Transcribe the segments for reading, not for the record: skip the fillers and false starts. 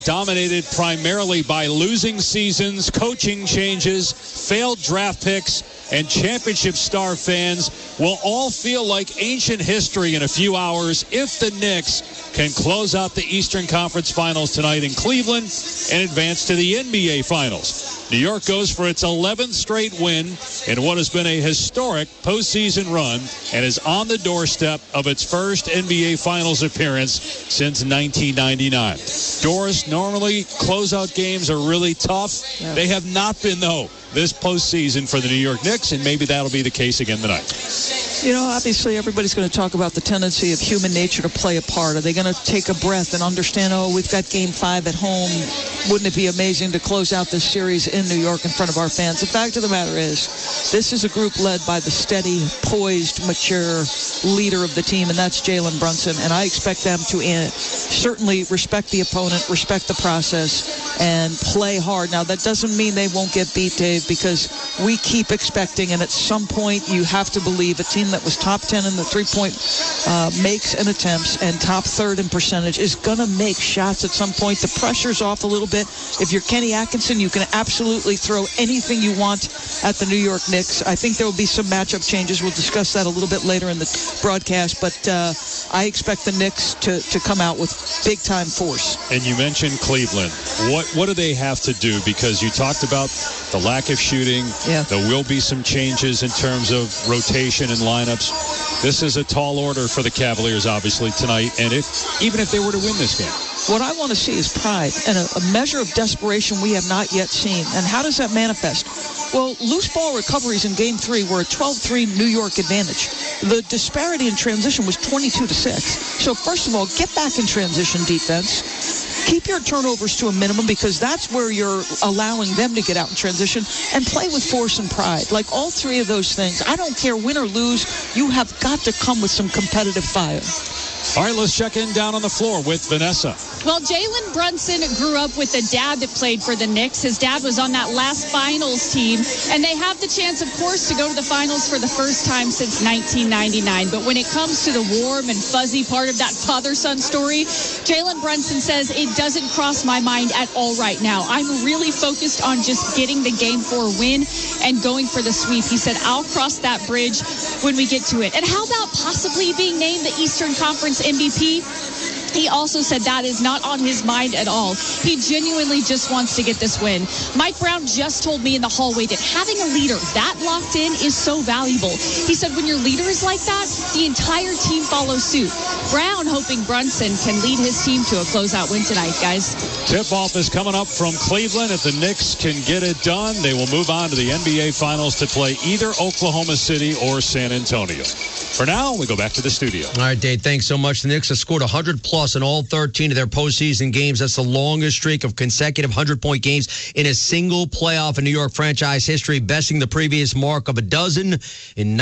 dominated primarily by losing seasons, coaching changes, failed draft picks, and championship star fans will all feel like ancient history in a few hours if the Knicks can close out the Eastern Conference Finals tonight in Cleveland and advance to the NBA Finals. New York goes for its 11th straight win in what has been a historic postseason run and is on the doorstep of its first NBA Finals appearance since 1999. Doris, normally closeout games are really tough. Yeah. They have not been, though, this postseason for the New York Knicks, and maybe that'll be the case again tonight. You know, obviously everybody's going to talk about the tendency of human nature to play a part. Are they going to take a breath and understand, we've got Game 5 at home. Wouldn't it be amazing to close out this series in New York in front of our fans? The fact of the matter is, this is a group led by the steady, poised, mature leader of the team, and that's Jalen Brunson. And I expect them to certainly respect the opponent, respect the process, and play hard. Now, that doesn't mean they won't get beat, Dave, because we keep expecting, and at some point you have to believe a team that was top 10 in the three-point makes and attempts and top third in percentage is going to make shots at some point. The pressure's off a little bit. If you're Kenny Atkinson, you can absolutely throw anything you want at the New York Knicks. I think there will be some matchup changes. We'll discuss that a little bit later in the broadcast, but I expect the Knicks to come out with big-time force. And you mentioned Cleveland. What do they have to do? Because you talked about the lack of shooting. Yeah. There will be some changes in terms of rotation and lineups. This is a tall order for the Cavaliers, obviously, tonight. And even if they were to win this game. What I want to see is pride and a measure of desperation we have not yet seen. And how does that manifest? Well, loose ball recoveries in Game 3 were a 12-3 New York advantage. The disparity in transition was 22-6. So first of all, get back in transition defense. Keep your turnovers to a minimum because that's where you're allowing them to get out in transition, and play with force and pride. Like all three of those things, I don't care win or lose, you have got to come with some competitive fire. All right, let's check in down on the floor with Vanessa. Well, Jalen Brunson grew up with a dad that played for the Knicks. His dad was on that last finals team, and they have the chance, of course, to go to the finals for the first time since 1999. But when it comes to the warm and fuzzy part of that father-son story, Jalen Brunson says it doesn't cross my mind at all right now. I'm really focused on just getting the Game 4 win and going for the sweep. He said, I'll cross that bridge when we get to it. And how about possibly being named the Eastern Conference MVP? He also said that is not on his mind at all. He genuinely just wants to get this win. Mike Brown just told me in the hallway that having a leader that locked in is so valuable. He said when your leader is like that, the entire team follows suit. Brown hoping Brunson can lead his team to a closeout win tonight, guys. Tip-off is coming up from Cleveland. If the Knicks can get it done, they will move on to the NBA Finals to play either Oklahoma City or San Antonio. For now, we go back to the studio. All right, Dave, thanks so much. The Knicks have scored 100-plus in all 13 of their postseason games. That's the longest streak of consecutive 100-point games in a single playoff in New York franchise history, besting the previous mark of a dozen in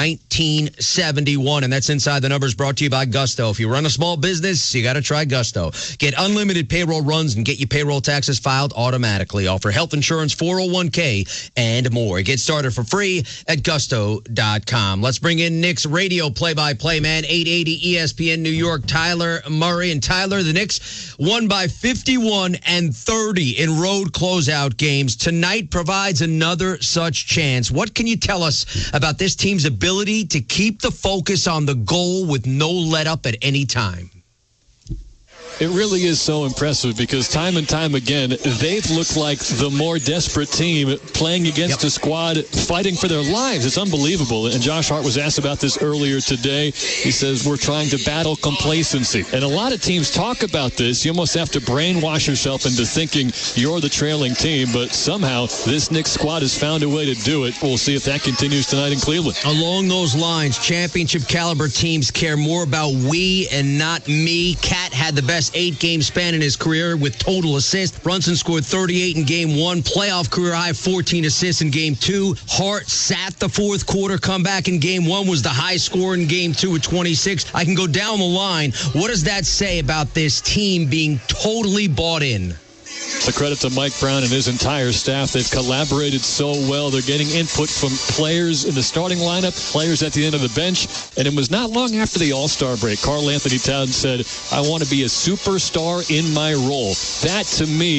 1971. And that's Inside the Numbers, brought to you by Gusto. If you run a small business, you got to try Gusto. Get unlimited payroll runs and get your payroll taxes filed automatically. Offer health insurance, 401k, and more. Get started for free at gusto.com. Let's bring in Knicks radio play-by-play man, 880 ESPN New York, Tyler Murray. And Tyler, the Knicks won by 51 and 30 in road closeout games. Tonight provides another such chance. What can you tell us about this team's ability to keep the focus on the goal with no let-up at any time? It really is so impressive because time and time again, they've looked like the more desperate team playing against a squad fighting for their lives. It's unbelievable. And Josh Hart was asked about this earlier today. He says, we're trying to battle complacency. And a lot of teams talk about this. You almost have to brainwash yourself into thinking you're the trailing team. But somehow this Knicks squad has found a way to do it. We'll see if that continues tonight in Cleveland. Along those lines, championship caliber teams care more about we and not me. Cat had the best 8-game span in his career with total assists. Brunson scored 38 in Game 1, playoff career high 14 assists in Game 2. Hart sat the fourth quarter comeback in Game 1, was the high score in Game 2 with 26. I can go down the line. What does that say about this team being totally bought in? It's a credit to Mike Brown and his entire staff. They've collaborated so well. They're getting input from players in the starting lineup, players at the end of the bench, and it was not long after the All-Star break. Karl Anthony Towns said, "I want to be a superstar in my role." That, to me,